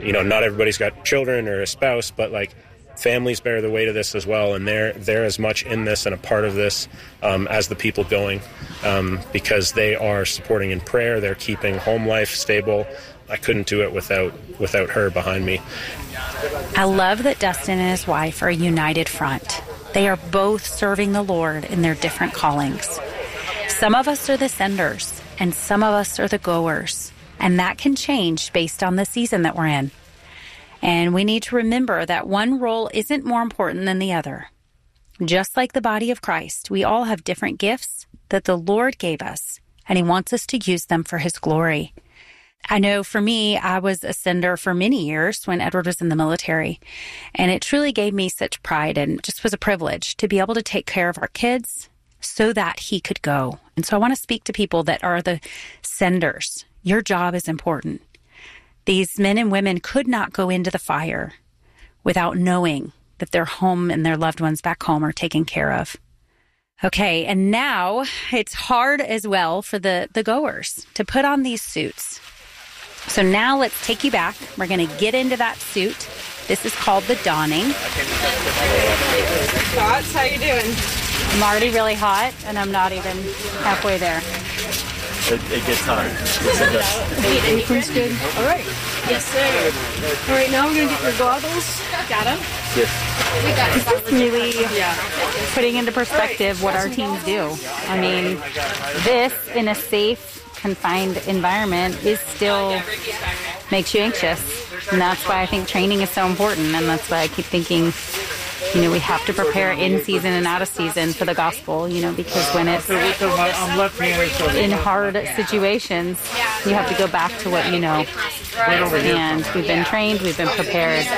not everybody's got children or a spouse, but like families bear the weight of this as well, and they're as much in this and a part of this as the people going, because they are supporting in prayer. They're keeping home life stable. I couldn't do it without her behind me. I love that Dustin and his wife are a united front. They are both serving the Lord in their different callings. Some of us are the senders, and some of us are the goers, and that can change based on the season that we're in. And we need to remember that one role isn't more important than the other. Just like the body of Christ, we all have different gifts that the Lord gave us, and he wants us to use them for his glory. I know for me, I was a sender for many years when Edward was in the military, and it truly gave me such pride and just was a privilege to be able to take care of our kids so that he could go. And so I want to speak to people that are the senders. Your job is important. These men and women could not go into the fire without knowing that their home and their loved ones back home are taken care of. Okay, and now it's hard as well for the goers to put on these suits. So now let's take you back. We're going to get into that suit. This is called the donning. Thoughts? How you doing? I'm already really hot, and I'm not even halfway there. It gets hot. Apron's good. All right. Yes, sir. All right, now we're going to get your goggles. Got them? Yes. This is really putting into perspective what our teams do. I mean, this in a safe, confined environment is still makes you anxious. And that's why I think training is so important. And that's why I keep thinking, we have to prepare in season and out of season for the gospel, because when it's in hard situations, you have to go back to what you know. And we've been trained, we've been prepared.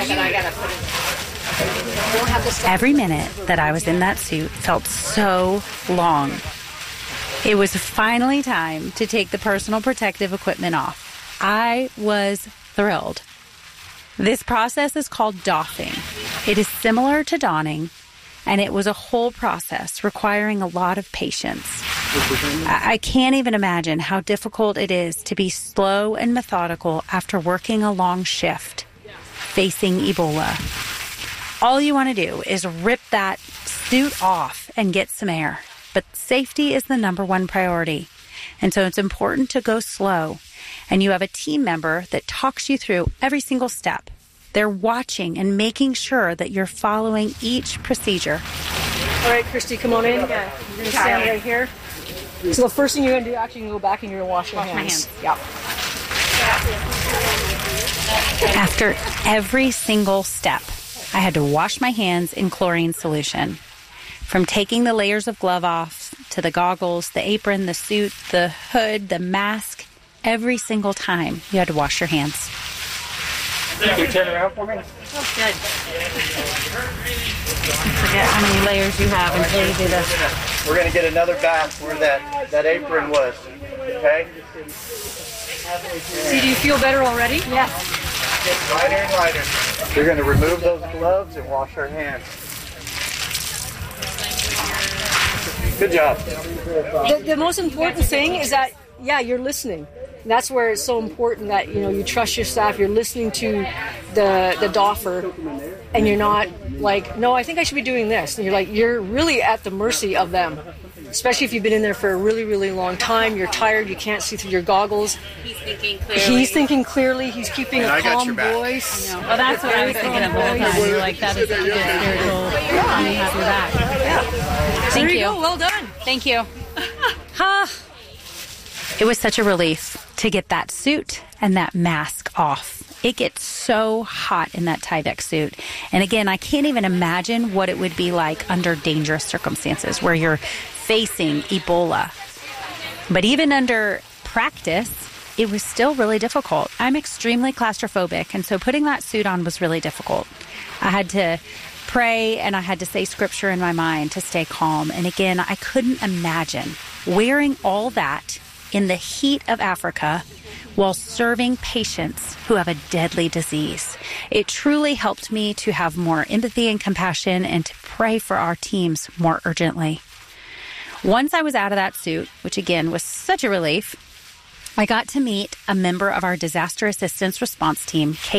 Every minute that I was in that suit felt so long. It was finally time to take the personal protective equipment off. I was thrilled. This process is called doffing. It is similar to donning, and it was a whole process requiring a lot of patience. I can't even imagine how difficult it is to be slow and methodical after working a long shift, facing Ebola. All you want to do is rip that suit off and get some air. But safety is the number one priority. And so it's important to go slow. And you have a team member that talks you through every single step. They're watching and making sure that you're following each procedure. All right, Christy, come on in. You're going to stand right here. So the first thing you're going to do, actually, you're going to go back and you're going to wash your hands. Yeah. After every single step, I had to wash my hands in chlorine solution. From taking the layers of glove off to the goggles, the apron, the suit, the hood, the mask, every single time you had to wash your hands. Can you turn around for me? Oh, good. Forget how many layers you have until you do this. We're going to get another bath where that apron was. Okay? See, do you feel better already? Yes. Lighter and lighter. We're going to remove those gloves and wash our hands. Good job. The most important thing is that, you're listening. And that's where it's so important that, you trust your staff. You're listening to the doffer, and you're not like, no, I think I should be doing this. And you're really at the mercy of them, especially if you've been in there for a really, really long time. You're tired. You can't see through your goggles. He's thinking clearly. He's keeping a calm voice. Well, that's what I was thinking of the whole time. You're like, that is such a good spiritual. You have your back. Yeah. Thank there you. Go. Well done. Thank you. It was such a relief to get that suit and that mask off. It gets so hot in that Tyvek suit. And again, I can't even imagine what it would be like under dangerous circumstances where you're facing Ebola. But even under practice, it was still really difficult. I'm extremely claustrophobic, and so putting that suit on was really difficult. I had to pray, and I had to say scripture in my mind to stay calm. And again, I couldn't imagine wearing all that in the heat of Africa while serving patients who have a deadly disease. It truly helped me to have more empathy and compassion and to pray for our teams more urgently. Once I was out of that suit, which again was such a relief, I got to meet a member of our disaster assistance response team,